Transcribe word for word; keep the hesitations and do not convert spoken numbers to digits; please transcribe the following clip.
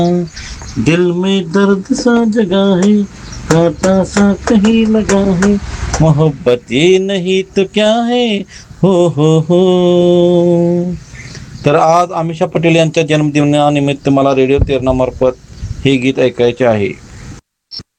दिल में दर्द सा जगा है, कांटा सा कहीं लगा है, मोहब्बत ये नहीं तो क्या है, हो हो हो. तर आज अमिषा पटेल यांच्या जन्मदिनानिमित्त मला रेडिओ तेरणा मार्फत हे गीत ऐकायचे आहे.